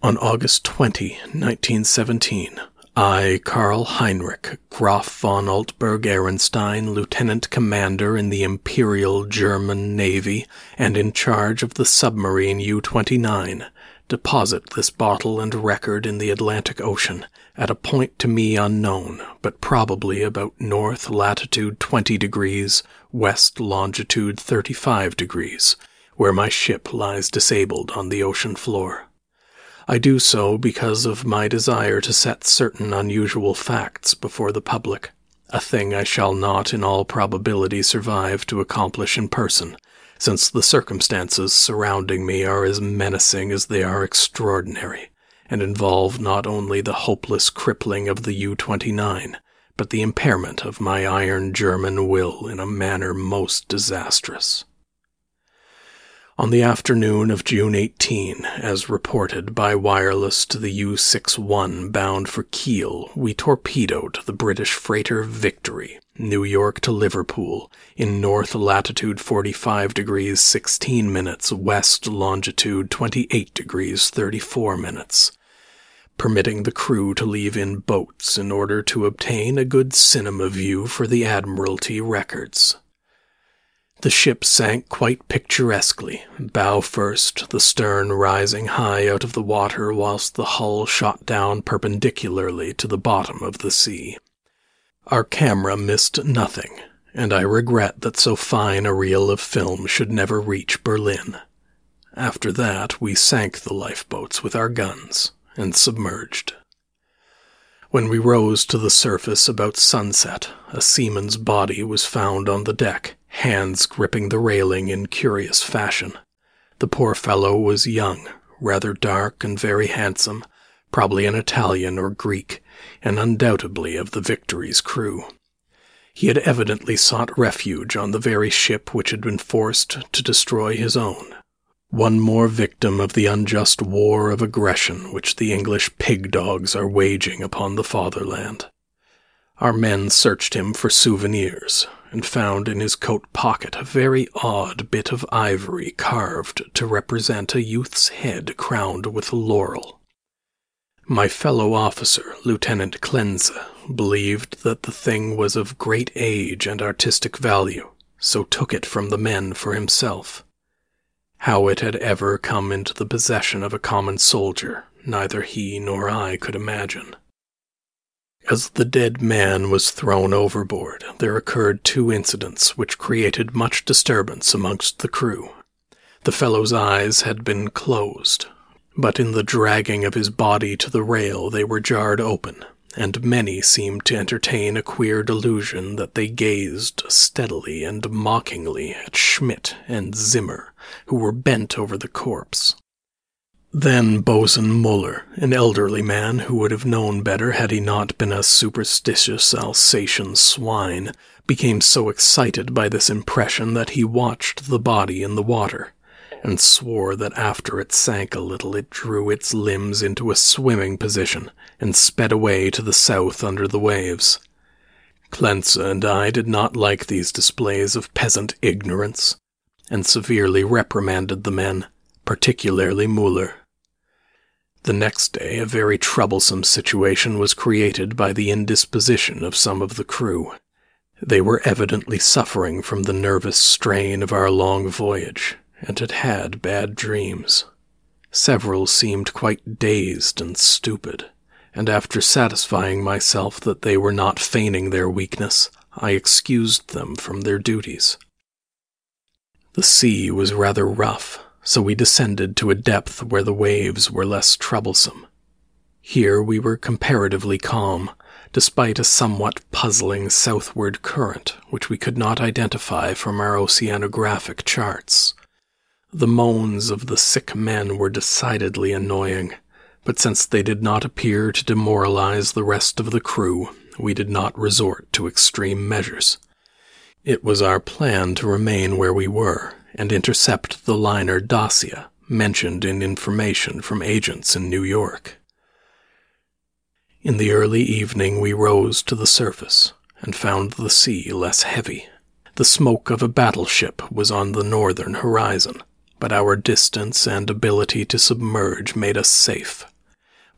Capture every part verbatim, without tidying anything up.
On August twentieth, nineteen seventeen, I, Karl Heinrich Graf von Altberg-Ehrenstein, Lieutenant Commander in the Imperial German Navy and in charge of the submarine U twenty-nine, deposit this bottle and record in the Atlantic Ocean at a point to me unknown, but probably about north latitude twenty degrees, west longitude thirty-five degrees, where my ship lies disabled on the ocean floor. I do so because of my desire to set certain unusual facts before the public, a thing I shall not in all probability survive to accomplish in person, since the circumstances surrounding me are as menacing as they are extraordinary, and involve not only the hopeless crippling of the U twenty-nine, but the impairment of my iron German will in a manner most disastrous. On the afternoon of June eighteenth, as reported by wireless to the U sixty-one bound for Kiel, we torpedoed the British freighter Victory, New York to Liverpool, in north latitude forty-five degrees sixteen minutes, west longitude twenty-eight degrees thirty-four minutes, permitting the crew to leave in boats in order to obtain a good cinema view for the Admiralty records. The ship sank quite picturesquely, bow first, the stern rising high out of the water whilst the hull shot down perpendicularly to the bottom of the sea. Our camera missed nothing, and I regret that so fine a reel of film should never reach Berlin. After that, we sank the lifeboats with our guns and submerged. When we rose to the surface about sunset, a seaman's body was found on the deck, hands gripping the railing in curious fashion. The poor fellow was young, rather dark and very handsome, probably an Italian or Greek, and undoubtedly of the Victory's crew. He had evidently sought refuge on the very ship which had been forced to destroy his own. One more victim of the unjust war of aggression which the English pig-dogs are waging upon the fatherland. Our men searched him for souvenirs, and found in his coat pocket a very odd bit of ivory carved to represent a youth's head crowned with laurel. My fellow officer, Lieutenant Klenze, believed that the thing was of great age and artistic value, so took it from the men for himself. How it had ever come into the possession of a common soldier, neither he nor I could imagine. As the dead man was thrown overboard, there occurred two incidents which created much disturbance amongst the crew. The fellow's eyes had been closed, but in the dragging of his body to the rail they were jarred open, and many seemed to entertain a queer delusion that they gazed steadily and mockingly at Schmidt and Zimmer, who were bent over the corpse. Then Bosun Muller, an elderly man who would have known better had he not been a superstitious Alsatian swine, became so excited by this impression that he watched the body in the water, and swore that after it sank a little it drew its limbs into a swimming position and sped away to the south under the waves. Klenze and I did not like these displays of peasant ignorance, and severely reprimanded the men, particularly Muller. The next day a very troublesome situation was created by the indisposition of some of the crew. They were evidently suffering from the nervous strain of our long voyage, and had had bad dreams. Several seemed quite dazed and stupid, and after satisfying myself that they were not feigning their weakness, I excused them from their duties. The sea was rather rough, so we descended to a depth where the waves were less troublesome. Here we were comparatively calm, despite a somewhat puzzling southward current which we could not identify from our oceanographic charts. The moans of the sick men were decidedly annoying, but since they did not appear to demoralize the rest of the crew, we did not resort to extreme measures. It was our plan to remain where we were and intercept the liner Dacia, mentioned in information from agents in New York. In the early evening we rose to the surface and found the sea less heavy. The smoke of a battleship was on the northern horizon, but our distance and ability to submerge made us safe.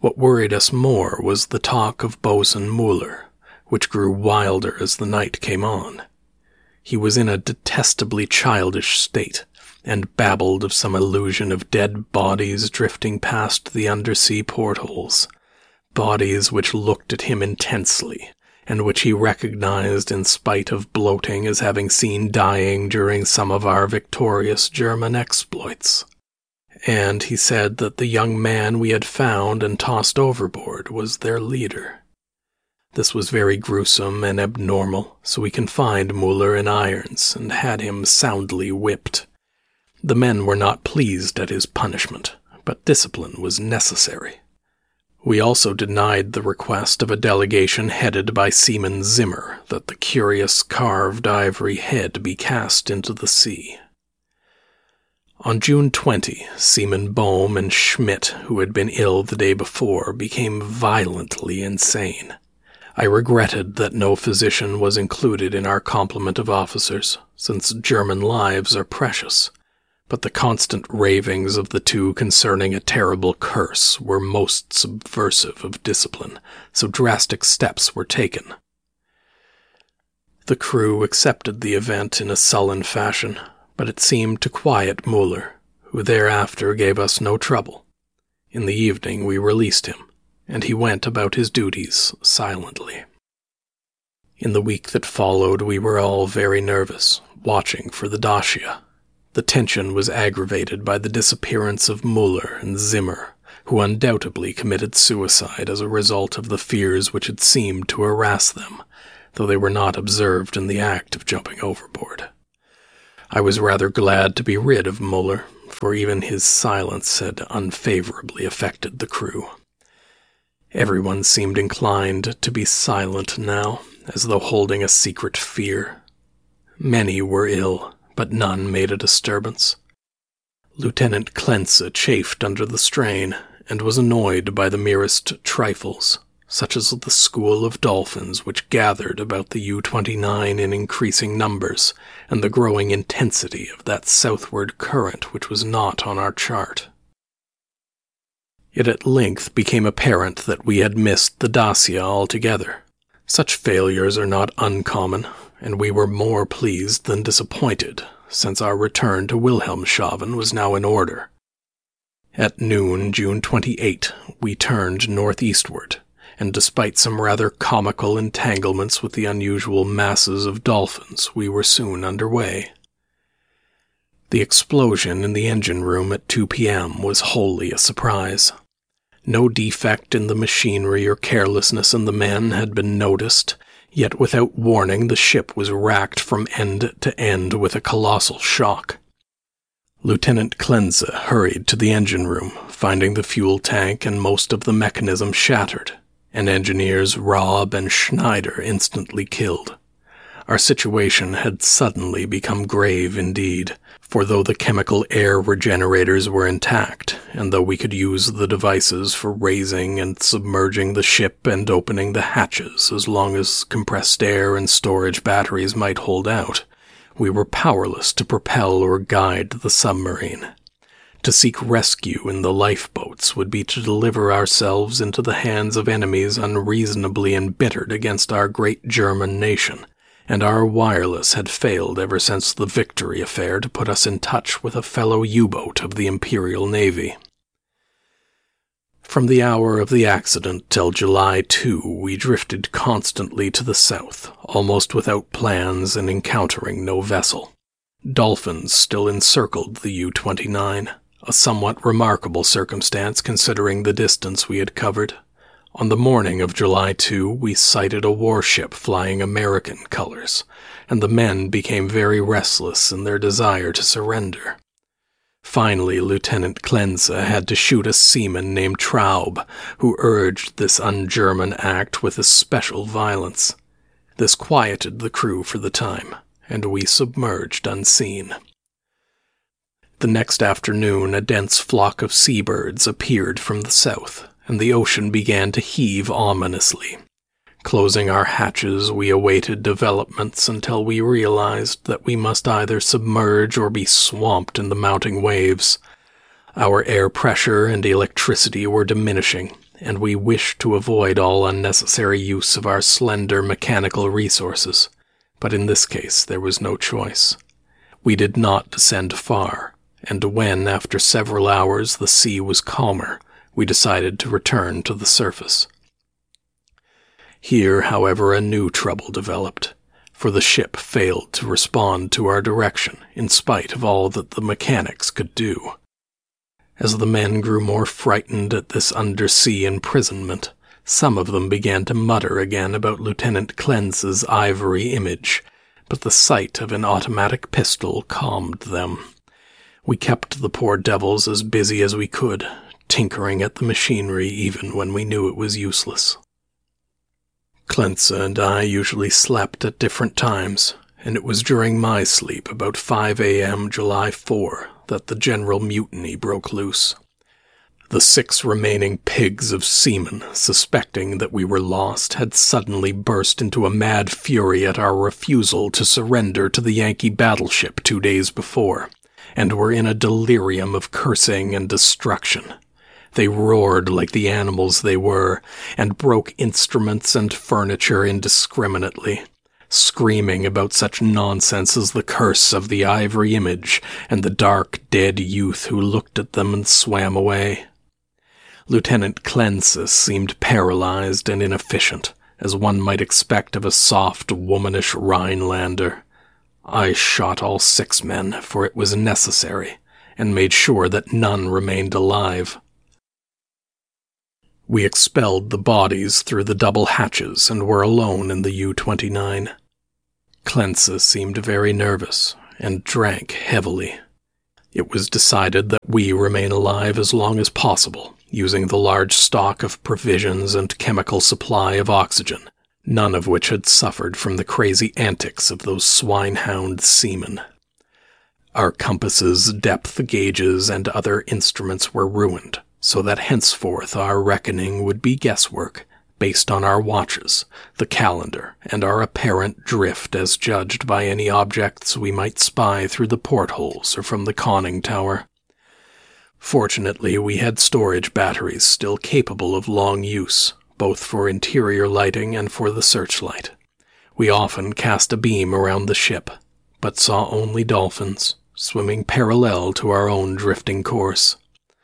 What worried us more was the talk of Bosun Muller, which grew wilder as the night came on. He was in a detestably childish state, and babbled of some illusion of dead bodies drifting past the undersea portholes, bodies which looked at him intensely, and which he recognized in spite of bloating as having seen dying during some of our victorious German exploits. And he said that the young man we had found and tossed overboard was their leader. This was very gruesome and abnormal, so we confined Muller in irons and had him soundly whipped. The men were not pleased at his punishment, but discipline was necessary. We also denied the request of a delegation headed by Seaman Zimmer that the curious carved ivory head be cast into the sea. On June twentieth, Seaman Bohm and Schmidt, who had been ill the day before, became violently insane. I regretted that no physician was included in our complement of officers, since German lives are precious, but the constant ravings of the two concerning a terrible curse were most subversive of discipline, so drastic steps were taken. The crew accepted the event in a sullen fashion, but it seemed to quiet Muller, who thereafter gave us no trouble. In the evening we released him, and he went about his duties silently. In the week that followed we were all very nervous, watching for the Dacia. The tension was aggravated by the disappearance of Muller and Zimmer, who undoubtedly committed suicide as a result of the fears which had seemed to harass them, though they were not observed in the act of jumping overboard. I was rather glad to be rid of Muller, for even his silence had unfavorably affected the crew. Everyone seemed inclined to be silent now, as though holding a secret fear. Many were ill, but none made a disturbance. Lieutenant Klenze chafed under the strain, and was annoyed by the merest trifles, such as the school of dolphins which gathered about the U twenty-nine in increasing numbers, and the growing intensity of that southward current which was not on our chart. It at length became apparent that we had missed the Dacia altogether. Such failures are not uncommon, and we were more pleased than disappointed, since our return to Wilhelmshaven was now in order. At noon, June twenty-eighth, we turned northeastward, and despite some rather comical entanglements with the unusual masses of dolphins, we were soon under way. The explosion in the engine room at two p.m. was wholly a surprise. No defect in the machinery or carelessness in the men had been noticed, yet without warning the ship was racked from end to end with a colossal shock. Lieutenant Klenze hurried to the engine room, finding the fuel tank and most of the mechanism shattered, and engineers Raab and Schneider instantly killed. Our situation had suddenly become grave indeed, for though the chemical air regenerators were intact, and though we could use the devices for raising and submerging the ship and opening the hatches as long as compressed air and storage batteries might hold out, we were powerless to propel or guide the submarine. To seek rescue in the lifeboats would be to deliver ourselves into the hands of enemies unreasonably embittered against our great German nation, and our wireless had failed ever since the Victory affair to put us in touch with a fellow U-boat of the Imperial Navy. From the hour of the accident till July second, we drifted constantly to the south, almost without plans and encountering no vessel. Dolphins still encircled the U twenty-nine, a somewhat remarkable circumstance considering the distance we had covered. On the morning of July second, we sighted a warship flying American colors, and the men became very restless in their desire to surrender. Finally, Lieutenant Klenze had to shoot a seaman named Traub, who urged this un-German act with especial violence. This quieted the crew for the time, and we submerged unseen. The next afternoon, a dense flock of seabirds appeared from the south, and the ocean began to heave ominously. Closing our hatches, we awaited developments until we realized that we must either submerge or be swamped in the mounting waves. Our air pressure and electricity were diminishing, and we wished to avoid all unnecessary use of our slender mechanical resources, but in this case there was no choice. We did not descend far, and when, after several hours, the sea was calmer, we decided to return to the surface. Here, however, a new trouble developed, for the ship failed to respond to our direction in spite of all that the mechanics could do. As the men grew more frightened at this undersea imprisonment, some of them began to mutter again about Lieutenant Klenz's ivory image, but the sight of an automatic pistol calmed them. We kept the poor devils as busy as we could, tinkering at the machinery even when we knew it was useless. Klenze and I usually slept at different times, and it was during my sleep, about five a.m. July fourth, that the general mutiny broke loose. The six remaining pigs of seamen, suspecting that we were lost, had suddenly burst into a mad fury at our refusal to surrender to the Yankee battleship two days before, and were in a delirium of cursing and destruction. They roared like the animals they were, and broke instruments and furniture indiscriminately, screaming about such nonsense as the curse of the ivory image and the dark, dead youth who looked at them and swam away. Lieutenant Klenze seemed paralyzed and inefficient, as one might expect of a soft, womanish Rhinelander. I shot all six men, for it was necessary, and made sure that none remained alive. We expelled the bodies through the double hatches and were alone in the U twenty-nine. Klenze seemed very nervous and drank heavily. It was decided that we remain alive as long as possible, using the large stock of provisions and chemical supply of oxygen, none of which had suffered from the crazy antics of those swine-hound seamen. Our compasses, depth gauges, and other instruments were ruined, so that henceforth our reckoning would be guesswork, based on our watches, the calendar, and our apparent drift as judged by any objects we might spy through the portholes or from the conning tower. Fortunately, we had storage batteries still capable of long use, both for interior lighting and for the searchlight. We often cast a beam around the ship, but saw only dolphins, swimming parallel to our own drifting course.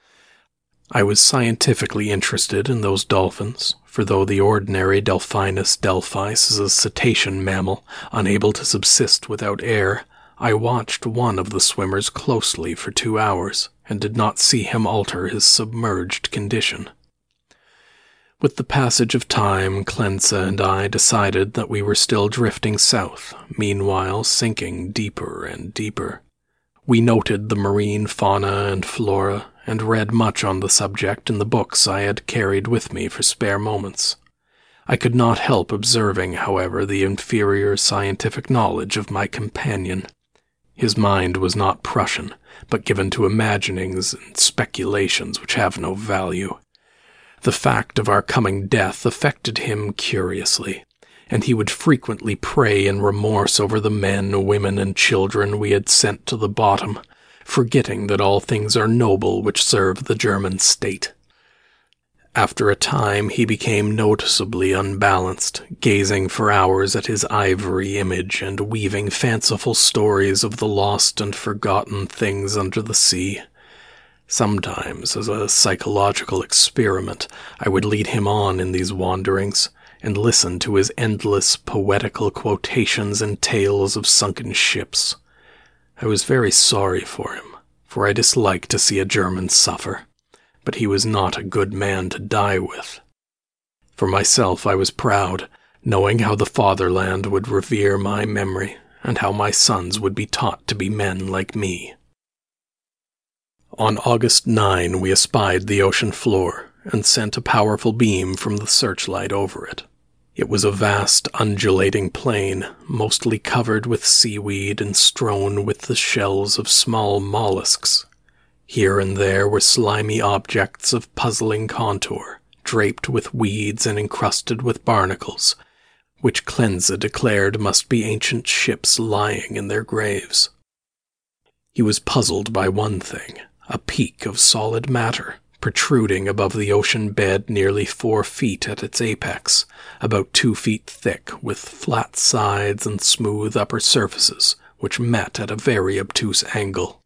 I was scientifically interested in those dolphins, for though the ordinary Delphinus delphis is a cetacean mammal, unable to subsist without air, I watched one of the swimmers closely for two hours, and did not see him alter his submerged condition. With the passage of time, Klenze and I decided that we were still drifting south, meanwhile sinking deeper and deeper. We noted the marine fauna and flora, and read much on the subject in the books I had carried with me for spare moments. I could not help observing, however, the inferior scientific knowledge of my companion. His mind was not Prussian, but given to imaginings and speculations which have no value. The fact of our coming death affected him curiously, and he would frequently pray in remorse over the men, women, and children we had sent to the bottom, forgetting that all things are noble which serve the German state. After a time he became noticeably unbalanced, gazing for hours at his ivory image and weaving fanciful stories of the lost and forgotten things under the sea. Sometimes, as a psychological experiment, I would lead him on in these wanderings, and listen to his endless poetical quotations and tales of sunken ships. I was very sorry for him, for I dislike to see a German suffer, but he was not a good man to die with. For myself I was proud, knowing how the fatherland would revere my memory, and how my sons would be taught to be men like me. On August ninth we espied the ocean floor, and sent a powerful beam from the searchlight over it. It was a vast, undulating plain, mostly covered with seaweed and strewn with the shells of small mollusks. Here and there were slimy objects of puzzling contour, draped with weeds and encrusted with barnacles, which Klenze declared must be ancient ships lying in their graves. He was puzzled by one thing, a peak of solid matter, protruding above the ocean bed nearly four feet at its apex, about two feet thick, with flat sides and smooth upper surfaces, which met at a very obtuse angle.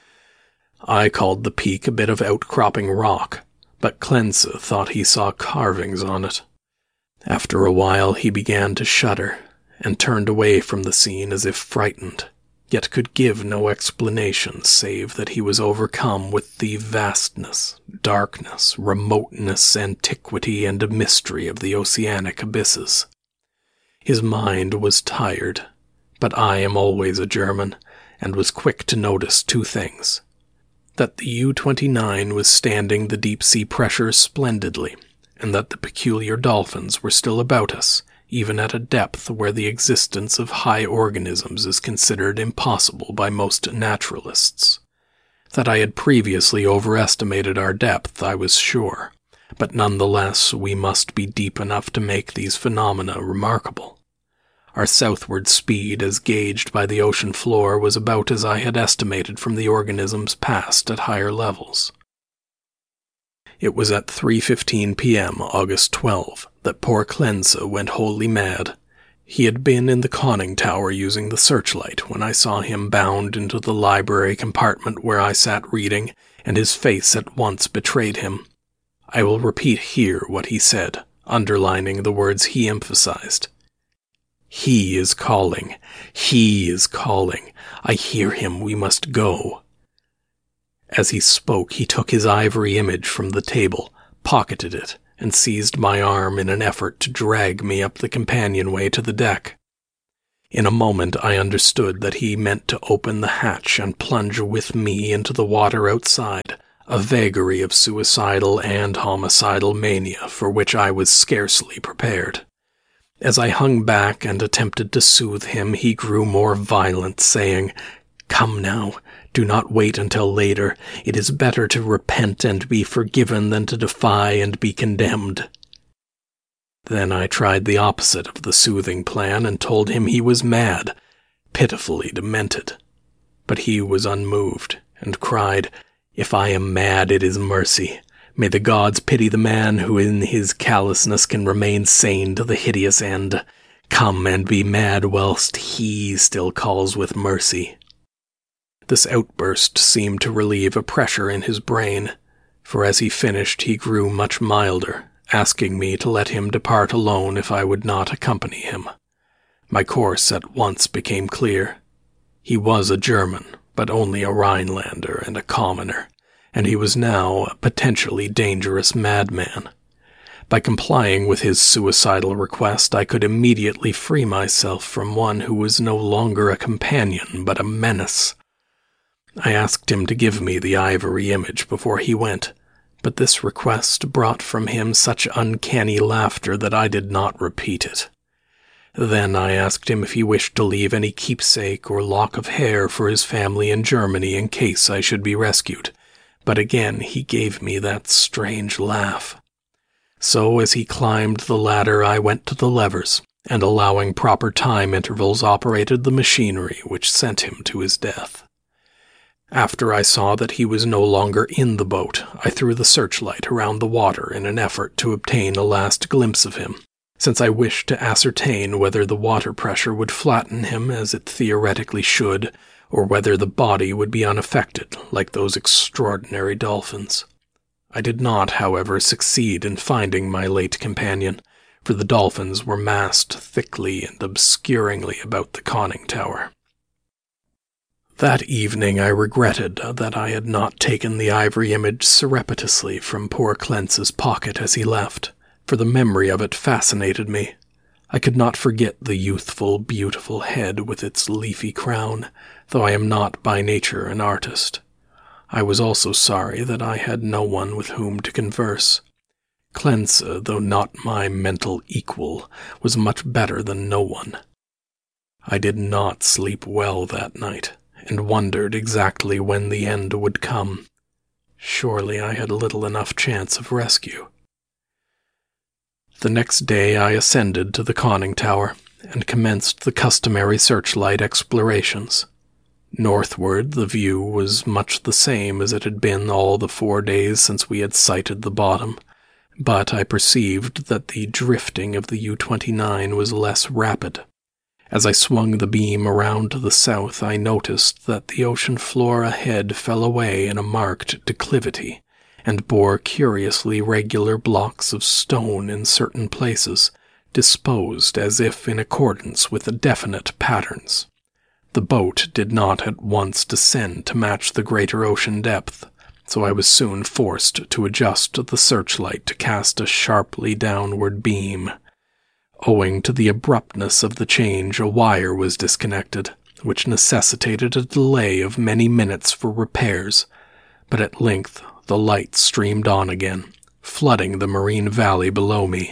I called the peak a bit of outcropping rock, but Clensa thought he saw carvings on it. After a while he began to shudder, and turned away from the scene as if frightened, yet could give no explanation save that he was overcome with the vastness, darkness, remoteness, antiquity, and mystery of the oceanic abysses. His mind was tired, but I am always a German, and was quick to notice two things: that the U twenty-nine was standing the deep-sea pressure splendidly, and that the peculiar dolphins were still about us, even at a depth where the existence of high organisms is considered impossible by most naturalists. That I had previously overestimated our depth, I was sure, but nonetheless we must be deep enough to make these phenomena remarkable. Our southward speed, as gauged by the ocean floor, was about as I had estimated from the organisms passed at higher levels. It was at three fifteen p.m., August twelfth, that poor Clensa went wholly mad. He had been in the conning tower using the searchlight when I saw him bound into the library compartment where I sat reading, and his face at once betrayed him. I will repeat here what he said, underlining the words he emphasized. "He is calling. He is calling. I hear him. We must go." As he spoke, he took his ivory image from the table, pocketed it, and seized my arm in an effort to drag me up the companionway to the deck. In a moment I understood that he meant to open the hatch and plunge with me into the water outside, a vagary of suicidal and homicidal mania for which I was scarcely prepared. As I hung back and attempted to soothe him, he grew more violent, saying, "Come now, do not wait until later. It is better to repent and be forgiven than to defy and be condemned." Then I tried the opposite of the soothing plan and told him he was mad, pitifully demented. But he was unmoved, and cried, "If I am mad, it is mercy. May the gods pity the man who in his callousness can remain sane to the hideous end. Come and be mad whilst he still calls with mercy." This outburst seemed to relieve a pressure in his brain, for as he finished he grew much milder, asking me to let him depart alone if I would not accompany him. My course at once became clear. He was a German, but only a Rhinelander and a commoner, and he was now a potentially dangerous madman. By complying with his suicidal request, I could immediately free myself from one who was no longer a companion but a menace. I asked him to give me the ivory image before he went, but this request brought from him such uncanny laughter that I did not repeat it. Then I asked him if he wished to leave any keepsake or lock of hair for his family in Germany in case I should be rescued, but again he gave me that strange laugh. So as he climbed the ladder I went to the levers, and allowing proper time intervals operated the machinery which sent him to his death. After I saw that he was no longer in the boat, I threw the searchlight around the water in an effort to obtain a last glimpse of him, since I wished to ascertain whether the water pressure would flatten him as it theoretically should, or whether the body would be unaffected like those extraordinary dolphins. I did not, however, succeed in finding my late companion, for the dolphins were massed thickly and obscuringly about the conning tower. That evening I regretted that I had not taken the ivory image surreptitiously from poor Clensa's pocket as he left, for the memory of it fascinated me. I could not forget the youthful, beautiful head with its leafy crown, though I am not by nature an artist. I was also sorry that I had no one with whom to converse. Clensa, though not my mental equal, was much better than no one. I did not sleep well that night, and wondered exactly when the end would come. Surely I had little enough chance of rescue. The next day I ascended to the conning tower, and commenced the customary searchlight explorations. Northward, the view was much the same as it had been all the four days since we had sighted the bottom, but I perceived that the drifting of the U twenty-nine was less rapid. As I swung the beam around to the south, I noticed that the ocean floor ahead fell away in a marked declivity, and bore curiously regular blocks of stone in certain places, disposed as if in accordance with definite patterns. The boat did not at once descend to match the greater ocean depth, so I was soon forced to adjust the searchlight to cast a sharply downward beam. Owing to the abruptness of the change, a wire was disconnected, which necessitated a delay of many minutes for repairs, but at length the light streamed on again, flooding the marine valley below me.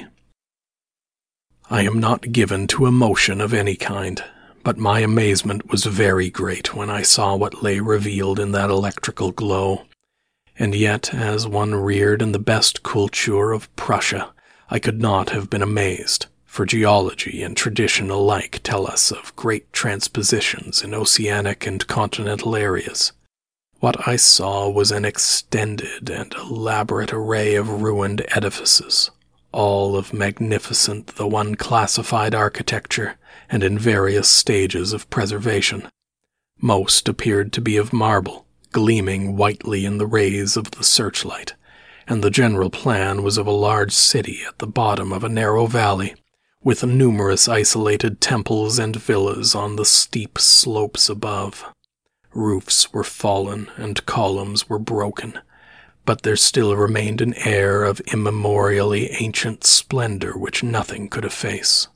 I am not given to emotion of any kind, but my amazement was very great when I saw what lay revealed in that electrical glow. And yet, as one reared in the best culture of Prussia, I could not have been amazed, for geology and tradition alike tell us of great transpositions in oceanic and continental areas. What I saw was an extended and elaborate array of ruined edifices, all of magnificent though unclassified architecture, and in various stages of preservation. Most appeared to be of marble, gleaming whitely in the rays of the searchlight, and the general plan was of a large city at the bottom of a narrow valley, with numerous isolated temples and villas on the steep slopes above. Roofs were fallen and columns were broken, but there still remained an air of immemorially ancient splendor which nothing could efface.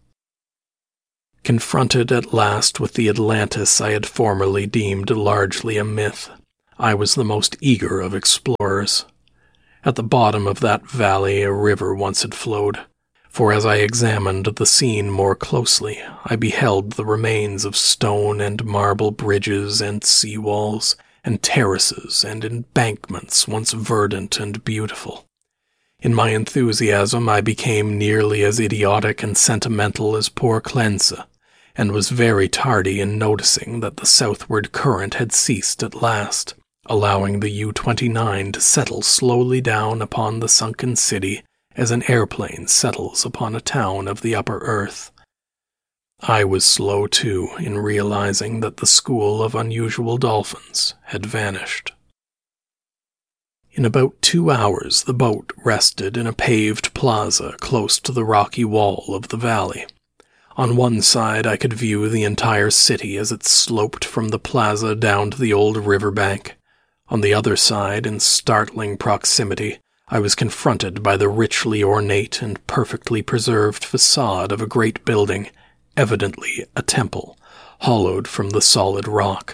Confronted at last with the Atlantis I had formerly deemed largely a myth, I was the most eager of explorers. At the bottom of that valley a river once had flowed, for as I examined the scene more closely, I beheld the remains of stone and marble bridges and sea-walls, and terraces and embankments once verdant and beautiful. In my enthusiasm I became nearly as idiotic and sentimental as poor Cleanse, and was very tardy in noticing that the southward current had ceased at last, allowing the U twenty-nine to settle slowly down upon the sunken city as an airplane settles upon a town of the upper earth. I was slow, too, in realizing that the school of unusual dolphins had vanished. In about two hours the boat rested in a paved plaza close to the rocky wall of the valley. On one side I could view the entire city as it sloped from the plaza down to the old river bank. On the other side, in startling proximity, I was confronted by the richly ornate and perfectly preserved facade of a great building, evidently a temple, hollowed from the solid rock.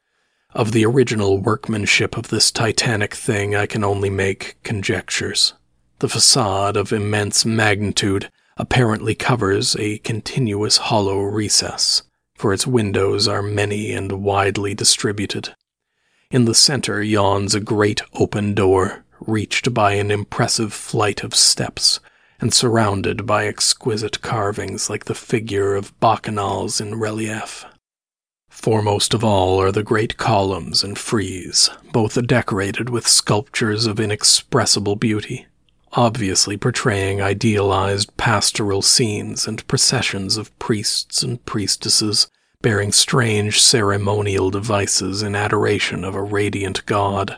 Of the original workmanship of this titanic thing I can only make conjectures. The facade, of immense magnitude, apparently covers a continuous hollow recess, for its windows are many and widely distributed. In the center yawns a great open door, reached by an impressive flight of steps, and surrounded by exquisite carvings like the figure of bacchanals in relief. Foremost of all are the great columns and frieze, both decorated with sculptures of inexpressible beauty, obviously portraying idealized pastoral scenes and processions of priests and priestesses bearing strange ceremonial devices in adoration of a radiant god.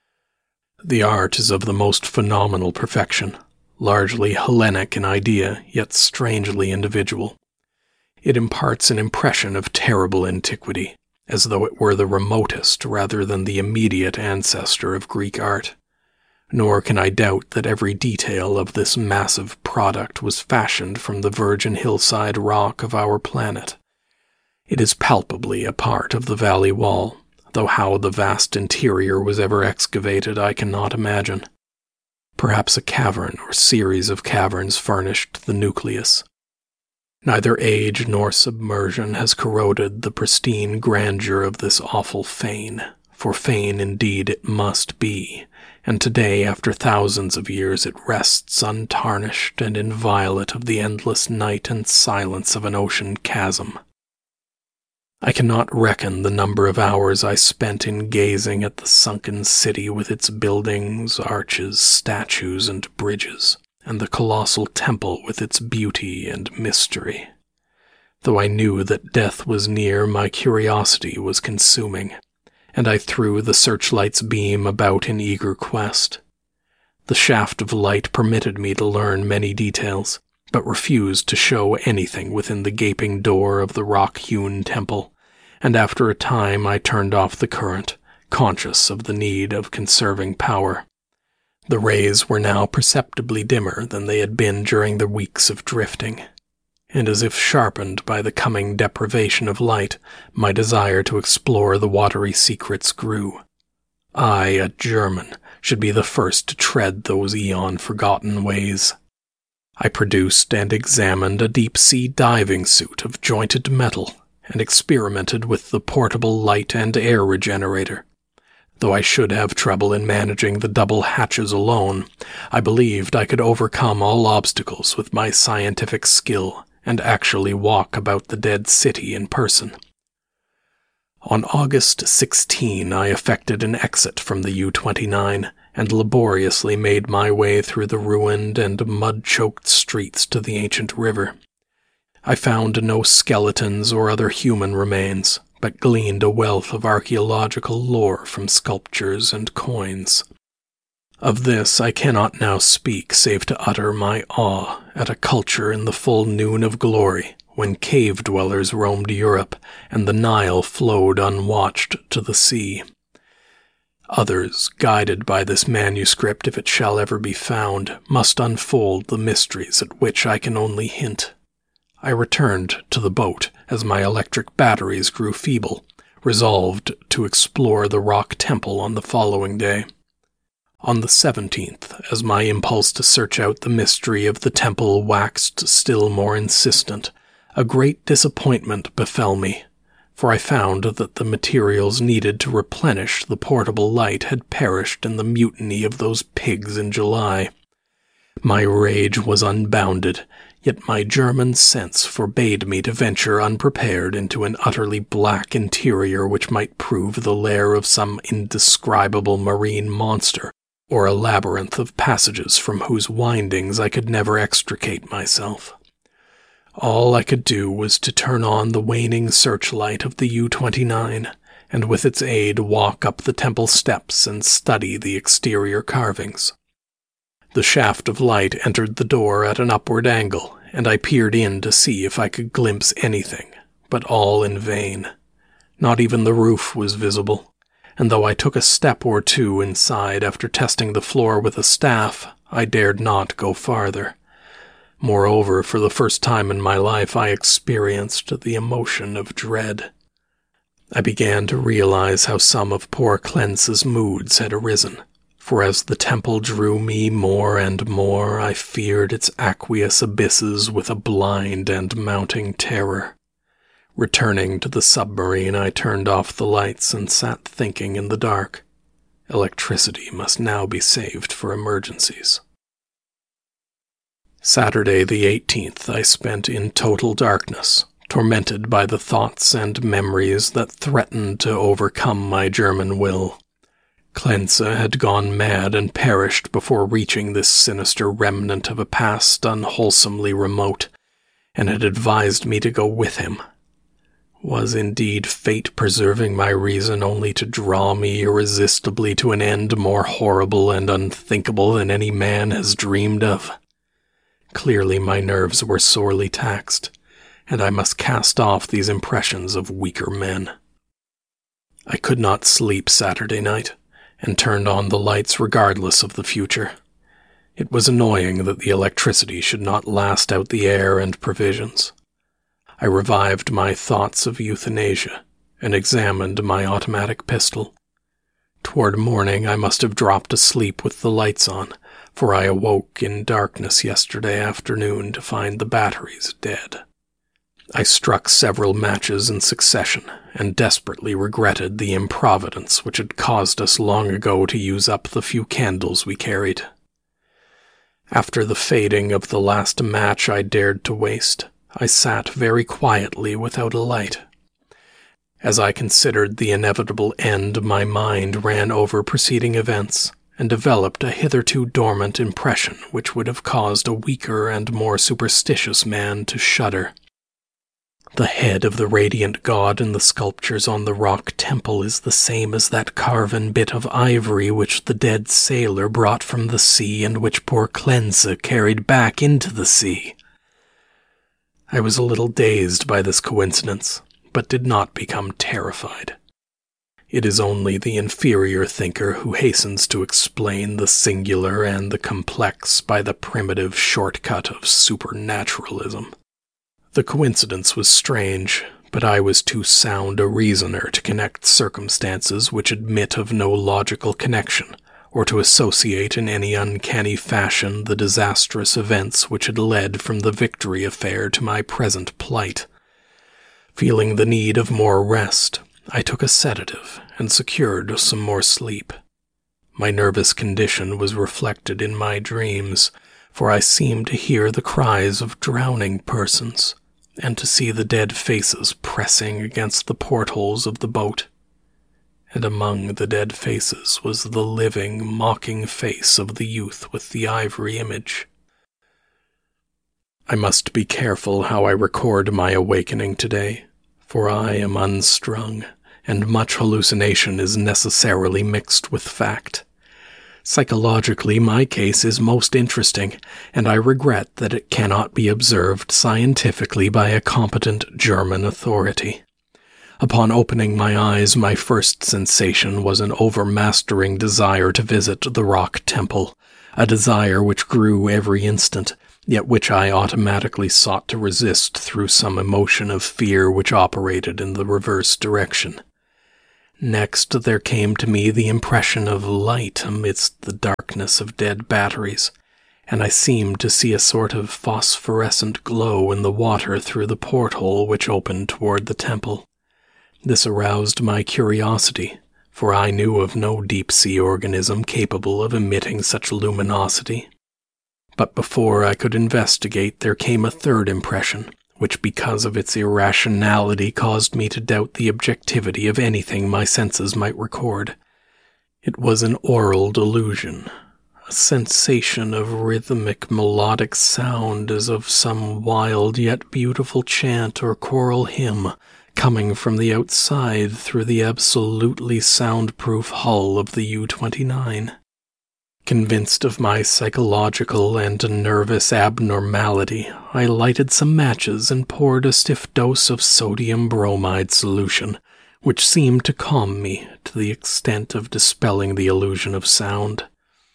The art is of the most phenomenal perfection, largely Hellenic in idea, yet strangely individual. It imparts an impression of terrible antiquity, as though it were the remotest rather than the immediate ancestor of Greek art. Nor can I doubt that every detail of this massive product was fashioned from the virgin hillside rock of our planet. It is palpably a part of the valley wall, though how the vast interior was ever excavated I cannot imagine. Perhaps a cavern or series of caverns furnished the nucleus. Neither age nor submersion has corroded the pristine grandeur of this awful fane, for fane indeed it must be, and today, after thousands of years, it rests untarnished and inviolate of the endless night and silence of an ocean chasm. I cannot reckon the number of hours I spent in gazing at the sunken city with its buildings, arches, statues, and bridges, and the colossal temple with its beauty and mystery. Though I knew that death was near, my curiosity was consuming, and I threw the searchlight's beam about in eager quest. The shaft of light permitted me to learn many details, but refused to show anything within the gaping door of the rock-hewn temple, and after a time I turned off the current, conscious of the need of conserving power. The rays were now perceptibly dimmer than they had been during the weeks of drifting, and as if sharpened by the coming deprivation of light, my desire to explore the watery secrets grew. I, a German, should be the first to tread those eon-forgotten ways. I produced and examined a deep-sea diving suit of jointed metal, and experimented with the portable light and air regenerator. Though I should have trouble in managing the double hatches alone, I believed I could overcome all obstacles with my scientific skill and actually walk about the dead city in person. On August sixteenth, I effected an exit from the U twenty-nine and laboriously made my way through the ruined and mud-choked streets to the ancient river. I found no skeletons or other human remains, but gleaned a wealth of archaeological lore from sculptures and coins. Of this I cannot now speak save to utter my awe at a culture in the full noon of glory, when cave-dwellers roamed Europe and the Nile flowed unwatched to the sea. Others, guided by this manuscript if it shall ever be found, must unfold the mysteries at which I can only hint. I returned to the boat as my electric batteries grew feeble, resolved to explore the rock temple on the following day. On the seventeenth, as my impulse to search out the mystery of the temple waxed still more insistent, a great disappointment befell me, for I found that the materials needed to replenish the portable light had perished in the mutiny of those pigs in July. My rage was unbounded, yet my German sense forbade me to venture unprepared into an utterly black interior which might prove the lair of some indescribable marine monster, or a labyrinth of passages from whose windings I could never extricate myself. All I could do was to turn on the waning searchlight of the U twenty-nine, and with its aid walk up the temple steps and study the exterior carvings. The shaft of light entered the door at an upward angle, and I peered in to see if I could glimpse anything, but all in vain. Not even the roof was visible, and though I took a step or two inside after testing the floor with a staff, I dared not go farther. Moreover, for the first time in my life, I experienced the emotion of dread. I began to realize how some of poor Clence's moods had arisen, for as the temple drew me more and more, I feared its aqueous abysses with a blind and mounting terror. Returning to the submarine, I turned off the lights and sat thinking in the dark. Electricity must now be saved for emergencies. Saturday the eighteenth I spent in total darkness, tormented by the thoughts and memories that threatened to overcome my German will. Clence had gone mad and perished before reaching this sinister remnant of a past unwholesomely remote, and had advised me to go with him. Was indeed fate preserving my reason only to draw me irresistibly to an end more horrible and unthinkable than any man has dreamed of? Clearly my nerves were sorely taxed, and I must cast off these impressions of weaker men. I could not sleep Saturday night, and turned on the lights regardless of the future. It was annoying that the electricity should not last out the air and provisions. I revived my thoughts of euthanasia, and examined my automatic pistol. Toward morning I must have dropped asleep with the lights on, for I awoke in darkness yesterday afternoon to find the batteries dead. I struck several matches in succession, and desperately regretted the improvidence which had caused us long ago to use up the few candles we carried. After the fading of the last match I dared to waste, I sat very quietly without a light. As I considered the inevitable end, my mind ran over preceding events and developed a hitherto dormant impression which would have caused a weaker and more superstitious man to shudder. The head of the radiant god in the sculptures on the rock temple is the same as that carven bit of ivory which the dead sailor brought from the sea and which poor Cleansa carried back into the sea. I was a little dazed by this coincidence, but did not become terrified. It is only the inferior thinker who hastens to explain the singular and the complex by the primitive shortcut of supernaturalism. The coincidence was strange, but I was too sound a reasoner to connect circumstances which admit of no logical connection, or to associate in any uncanny fashion the disastrous events which had led from the Victory affair to my present plight. Feeling the need of more rest, I took a sedative and secured some more sleep. My nervous condition was reflected in my dreams, for I seemed to hear the cries of drowning persons, and to see the dead faces pressing against the portholes of the boat. And among the dead faces was the living, mocking face of the youth with the ivory image. I must be careful how I record my awakening today, for I am unstrung, and much hallucination is necessarily mixed with fact. Psychologically, my case is most interesting, and I regret that it cannot be observed scientifically by a competent German authority. Upon opening my eyes, my first sensation was an overmastering desire to visit the rock temple, a desire which grew every instant, yet which I automatically sought to resist through some emotion of fear which operated in the reverse direction. Next, there came to me the impression of light amidst the darkness of dead batteries, and I seemed to see a sort of phosphorescent glow in the water through the porthole which opened toward the temple. This aroused my curiosity, for I knew of no deep-sea organism capable of emitting such luminosity. But before I could investigate, there came a third impression, which because of its irrationality caused me to doubt the objectivity of anything my senses might record. It was an aural delusion, a sensation of rhythmic melodic sound as of some wild yet beautiful chant or choral hymn coming from the outside through the absolutely soundproof hull of the U twenty-nine. Convinced of my psychological and nervous abnormality, I lighted some matches and poured a stiff dose of sodium bromide solution, which seemed to calm me to the extent of dispelling the illusion of sound.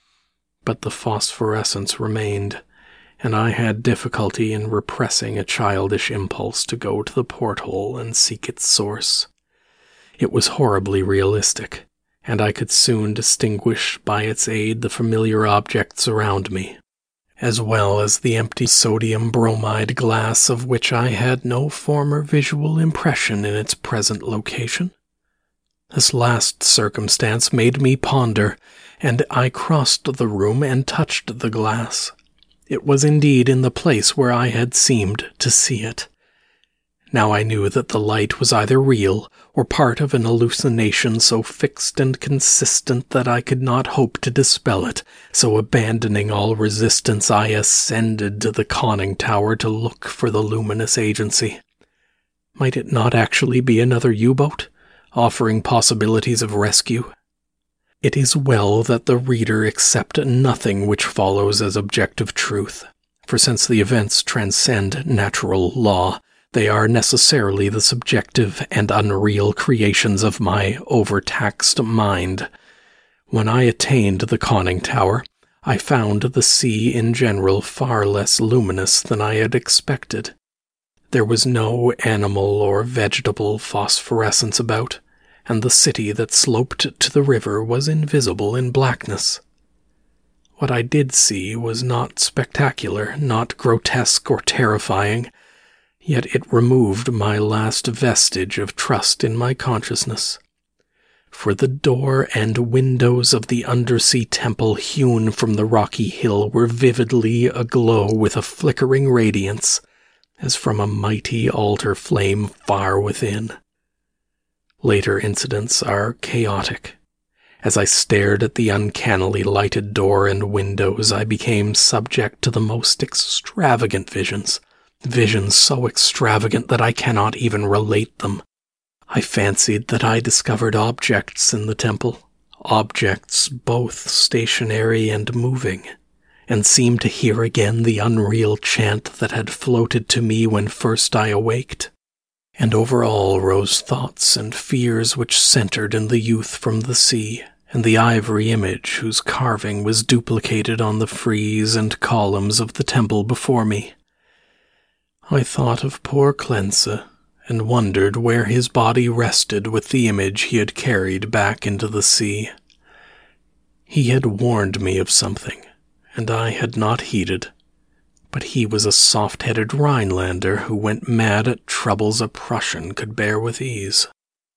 But the phosphorescence remained, and I had difficulty in repressing a childish impulse to go to the porthole and seek its source. It was horribly realistic, and I could soon distinguish by its aid the familiar objects around me, as well as the empty sodium bromide glass of which I had no former visual impression in its present location. This last circumstance made me ponder, and I crossed the room and touched the glass. It was indeed in the place where I had seemed to see it. Now I knew that the light was either real or part of an hallucination so fixed and consistent that I could not hope to dispel it, so abandoning all resistance I ascended to the conning tower to look for the luminous agency. Might it not actually be another U-boat, offering possibilities of rescue? It is well that the reader accept nothing which follows as objective truth, for since the events transcend natural law, they are necessarily the subjective and unreal creations of my overtaxed mind. When I attained the conning tower, I found the sea in general far less luminous than I had expected. There was no animal or vegetable phosphorescence about, and the city that sloped to the river was invisible in blackness. What I did see was not spectacular, not grotesque or terrifying, yet it removed my last vestige of trust in my consciousness. For the door and windows of the undersea temple hewn from the rocky hill were vividly aglow with a flickering radiance, as from a mighty altar flame far within. Later incidents are chaotic. As I stared at the uncannily lighted door and windows, I became subject to the most extravagant visions, visions so extravagant that I cannot even relate them. I fancied that I discovered objects in the temple, objects both stationary and moving, and seemed to hear again the unreal chant that had floated to me when first I awaked. And over all rose thoughts and fears which centered in the youth from the sea, and the ivory image whose carving was duplicated on the frieze and columns of the temple before me. I thought of poor Clensa, and wondered where his body rested with the image he had carried back into the sea. He had warned me of something, and I had not heeded. But he was a soft-headed Rhinelander who went mad at troubles a Prussian could bear with ease.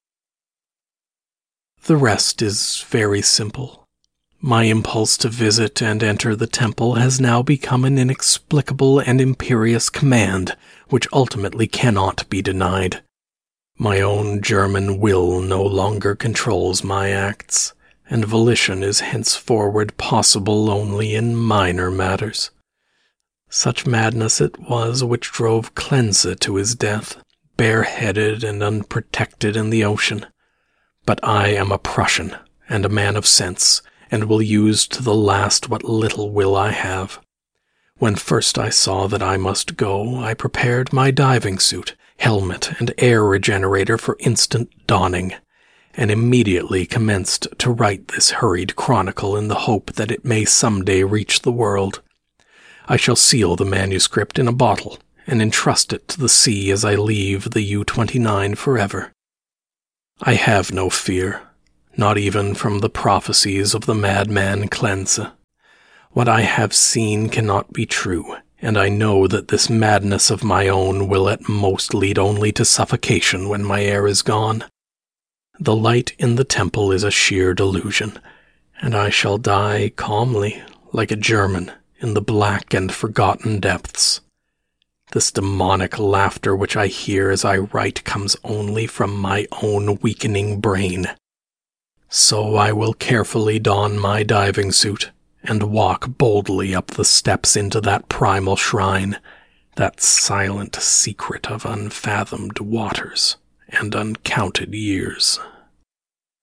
The rest is very simple. My impulse to visit and enter the temple has now become an inexplicable and imperious command which ultimately cannot be denied. My own German will no longer controls my acts, and volition is henceforward possible only in minor matters. Such madness it was which drove Clensa to his death, bareheaded and unprotected in the ocean. But I am a Prussian, and a man of sense, and will use to the last what little will I have. When first I saw that I must go, I prepared my diving suit, helmet, and air regenerator for instant donning, and immediately commenced to write this hurried chronicle in the hope that it may some day reach the world. I shall seal the manuscript in a bottle and entrust it to the sea as I leave the U twenty-nine forever. I have no fear, not even from the prophecies of the madman Clensa. What I have seen cannot be true, and I know that this madness of my own will at most lead only to suffocation when my air is gone. The light in the temple is a sheer delusion, and I shall die calmly, like a German, in the black and forgotten depths. This demonic laughter which I hear as I write comes only from my own weakening brain. So I will carefully don my diving suit and walk boldly up the steps into that primal shrine, that silent secret of unfathomed waters and uncounted years.